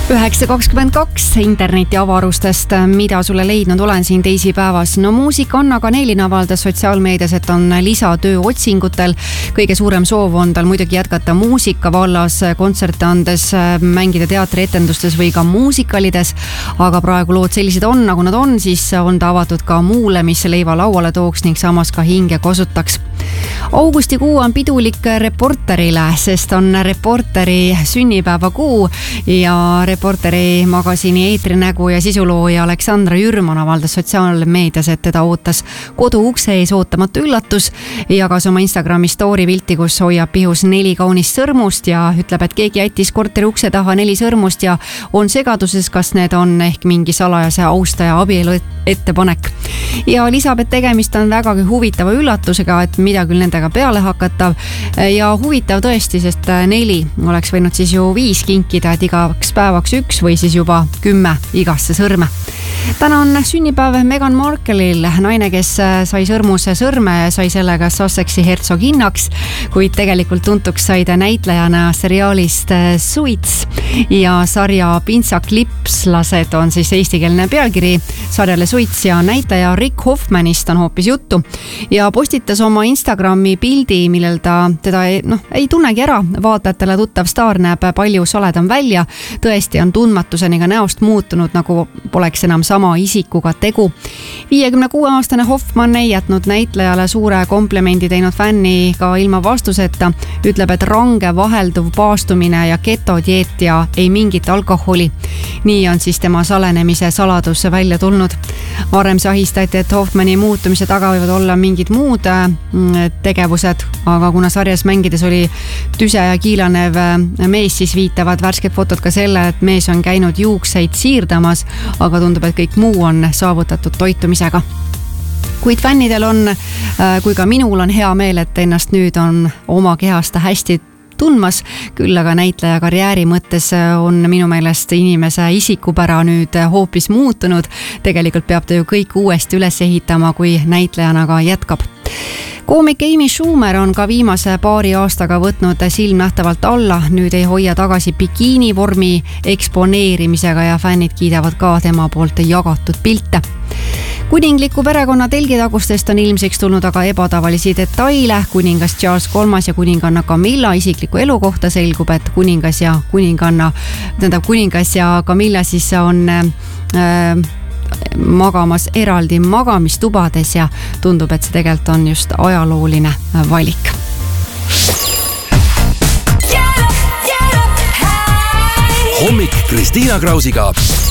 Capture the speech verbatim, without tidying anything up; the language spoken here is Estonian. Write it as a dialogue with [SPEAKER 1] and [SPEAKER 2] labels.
[SPEAKER 1] üheksa kakskümmend kaks interneti avarustest, mida sulle leidnud olen siin teisipäevas. No muusika Anna Kanelin avaldas sotsiaalmeedias, et on lisatöö otsingutel. Kõige suurem soov on tal muidugi jätkata muusika vallas, kontserte andes, mängida teatrietendustes või ka muusikalides. Aga praegu lood sellised on, nagu nad on, siis on ta avatud ka muule, mis leiva lauale tooks ning samas ka hinge kosutaks. Augustikuu on pidulik Reporterile, sest on Reporteri sünnipäeva kuu ja Reporteri magasiini eetrinägu ja sisulooja Aleksandra Jürman avaldas sotsiaalmeedias, et teda ootas kodu ukse ees ootamatu üllatus. Jagas oma Instagrami story pilti, kus hoiab pihus neli kaunist sõrmust ja ütleb, et keegi jättis korteri ukse taha neli sõrmust ja on segaduses, kas need on ehk mingi salajase austaja abielu ettepanek. Ja lisab, et tegemist on vägagi huvitava üllatusega, et mida küll nendega peale hakata. Ja huvitav tõesti, sest neli oleks võinud siis ju viis kinkida, et igaks päevaks üks või siis juba kümme igasse sõrme. Täna on sünnipäev Meghan Markle'il, naine, kes sai sõrmuse sõrme ja sai sellega Sussexi hertsoginnaks, kuid tegelikult tuntuks sai ta näitlejana seriaalist Suits ja sarja Pintsaklippslased on siis eestikeelne pealkiri sarjale Suits ja näitleja Rick Hoffmanist on hoopis juttu ja postitas oma Instagrami pildi, millel ta teda ei, noh, ei tunnegi ära. Vaatajatele tuttav staar näeb palju soledam välja. Tõesti on tundmatuseni ka näost muutunud, nagu poleks enam sama isikuga tegu. viiekümne kuue aastane Hoffman ei jätnud näitlejale suure komplimendi teinud fänni ka ilma vastuseta. Ütleb, et range vahelduv paastumine ja ketodieet ja ei mingit alkoholi. Nii on siis tema salenemise saladus välja tulnud. Varem sahistati, et Hoffmani muutumise taga võivad olla mingid muud tegevused, aga kuna sarjas mängides oli tüse ja kiilanev mees, siis viitavad värsked fotod ka selle, et mees on käinud juukseid siirdamas, aga tundub, et kõik muu on saavutatud toitumisega. Kuid fännidel on, kui ka minul on hea meel, et ennast nüüd on oma kehast hästi tundmas, küll aga näitleja karjääri mõttes on minu meelest inimese isikupära nüüd hoopis muutunud. Tegelikult peab ta ju kõik uuesti üles ehitama, kui näitlejana ka jätkab. Koomik Amy Schumer on ka viimase paari aastaga võtnud silmnähtavalt alla, nüüd ei hoia tagasi bikiini vormi eksponeerimisega ja fännid kiidavad ka tema poolt jagatud pilte. Kuningliku perekonna telgitagustest on ilmsiks tulnud aga ebatavalisi detaile. Kuningas Charles kolmas ja kuninganna Camilla isikliku elu kohta selgub, et kuningas ja kuninganna, tähendab kuningas ja Camilla siis on äh, magamas eraldi magamistubades ja tundub, et see tegelikult on just ajalooline valik.
[SPEAKER 2] Hommik Kristiina Krausiga.